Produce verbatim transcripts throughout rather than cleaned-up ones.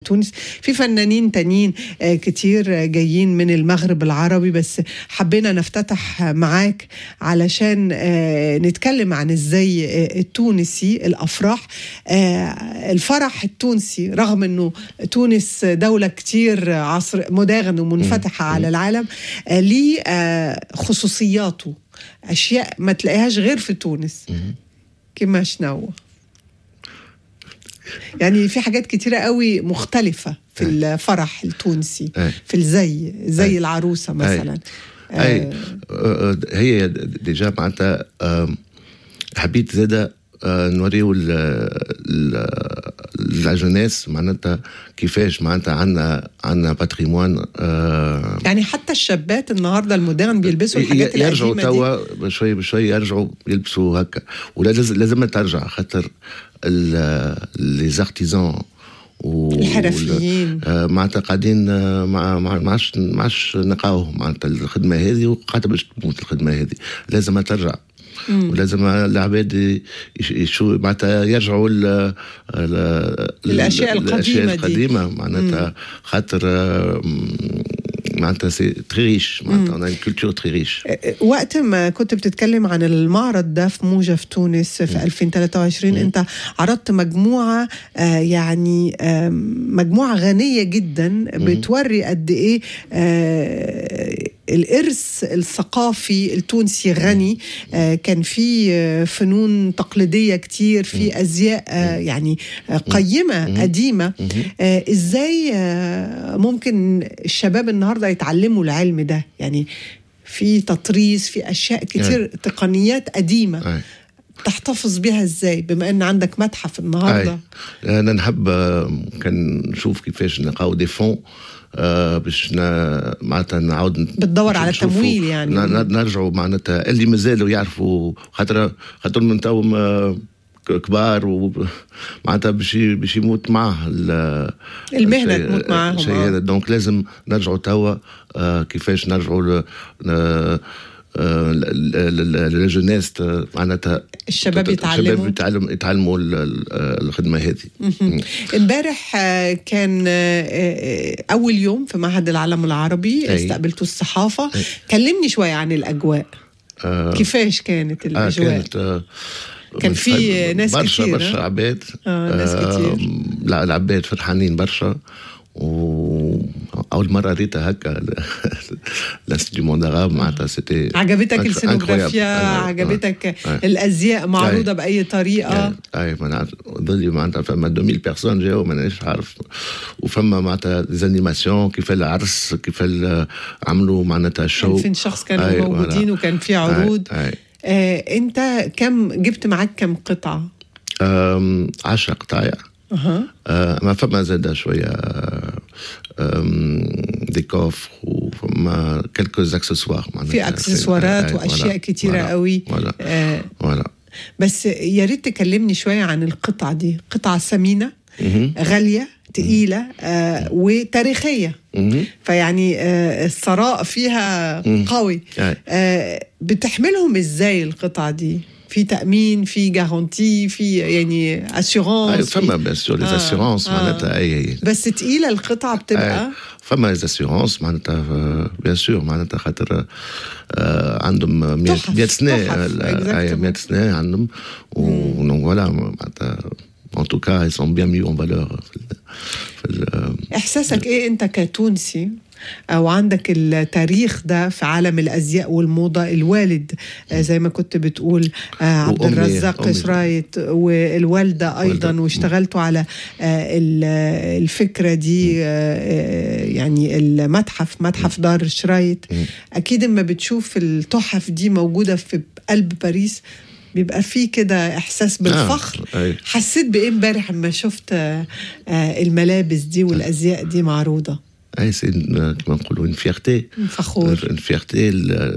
تونس. في فنانين تانيين كتير جايين من المغرب العربي، بس حبينا نفتتح معاك علشان نتكلم عن الزي التونسي، الأفراح. الفرح التونسي رغم أنه تونس دولة كتير عصر مداغن ومنفتحة على العالم، ليه خصوصياته، أشياء ما تلاقيهاش غير في تونس. كما شنو يعني في حاجات كتيرة قوي مختلفة في الفرح التونسي، في الزي زي العروسة مثلا. أي هي ديجا معناتها حبيت زادة نوريو للجناس معناتها كيفاش معناتها عنا عنا باتريموان. يعني حتى الشابات النهارده المودرن بيلبسوا الحاجات القديمه يرجعوا توا بشوي بشوي يرجعوا يلبسوا هكا، ولازم لازم ترجع خاطر لي زارتيزان الحرفيين معناتها قاعدين ما ما عادش ما عادش نلقاوهم معناتها الخدمه هذه، وقاعده باش تموت الخدمه هذه، لازم ترجع. مم. ولازم العباد يشو معناتها يرجعوا ل الاشياء القديمه الاشياء القديمه معناتها خاطر معناتها سي تري ريش، معناتها انا كولتور تري ريش. وقت ما كنت بتتكلم عن المعرض ده في موجة في تونس في ألفين وثلاثة وعشرين، مم. انت عرضت مجموعه آه يعني آه مجموعه غنيه جدا، مم. بتوري قد ايه آه الإرث الثقافي التونسي غني. آه كان في آه فنون تقليدية كتير، في أزياء آه يعني آه قيمة قديمة. آه إزاي آه ممكن الشباب النهاردة يتعلموا العلم ده؟ يعني في تطريز، في أشياء كتير، تقنيات قديمة تحتفظ بها ازاي بما ان عندك متحف النهارده؟ انا نحب كان نشوف كيفاش نلقاو دي فون آه باش معناتها نعاود بتدور على تمويل، يعني نرجعوا معناتها اللي مازالوا يعرفوا، خاطر خاطر من توهم كبار ومعناتها باش باش يموت معاه المهنه تموت معاهم الشيء هذا. دونك لازم نرجعوا توا آه كيفاش نرجعوا الجناس معناتها الشباب يتعلموا الشباب يتعلم يتعلموا الخدمه هذه. امبارح كان اول يوم في معهد العالم العربي، استقبلتوا الصحافه. أي. كلمني شويه عن الاجواء. آه كيفاش كانت الاجواء؟ آه كانت آه كان في ناس برشا كتير، برشا عباد. آه ناس كتير. لا العباد فرحانين برشا، وأول مرة ريتها هكا لانستيتو موندغاب معناتها سيتي. عجبتك السينوغرافيا؟ عجبتك آه. الأزياء معروضة آه. بأي طريقة؟ أي معناتها ظلي معناتها فما دوميل بيرسون جاو ما نعرفش عارف، وفما معناتها زانيماسيون كيف العرس كيف عملوا معناتها شو ألفين شخص كانوا آه. موجودين وكان في عروض. آه. آه. أنت كم جبت معك كم قطعة؟ عشرة قطايع. أه. آه ما فما زاد شوية دي كوفر وفما كلكوز اكسسوار، في اكسسوارات واشياء كتيرة قوي. ولا آه ولا بس يا ريت تكلمني شوية عن القطعة دي. قطعة ثمينة، غالية، تقيلة، آه وتاريخية. مم. فيعني آه الثراء فيها قوي. آه بتحملهم ازاي القطعة دي؟ في تأمين، في جارانتي، في يعني اسيورانس؟ فما بيان سور لي اسيورانس معناتها اي بس تقيلة القطعة بتبقى. فما لي اسيورانس معناتها بيان سور معناتها خاطر عندهم مئة سنة، اي مئة سنة عندهم، و فوالا معناتها en tout cas ils sont bien mis en valeur. احساسك ايه انت كتونسي أو عندك التاريخ ده في عالم الأزياء والموضة؟ الوالد زي ما كنت بتقول عبد الرزاق شرايط، والوالدة أيضا، واشتغلتوا على الفكرة دي، يعني المتحف متحف دار شرايط. أكيد لما بتشوف التحف دي موجودة في قلب باريس بيبقى فيه كده إحساس بالفخر. آه. حسيت بإيه امبارح لما شفت الملابس دي والأزياء دي معروضة؟ اي سي كما نقولوا ان فيرتي، فخور، ان فيرتي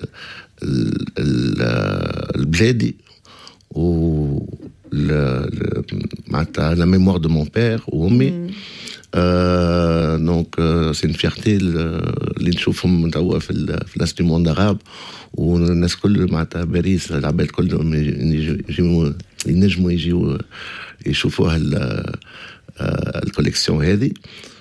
البلادي، و معناتها لا ميموار دو مون بير وامي. دونك سي ان فيرتي اللي نشوفهم توا في في الانستيتو موندغاب، والناس كل معناتها باريس العباد كلهم يجيو ينجموا يجيو يشوفوها الكوليكسيون هذه.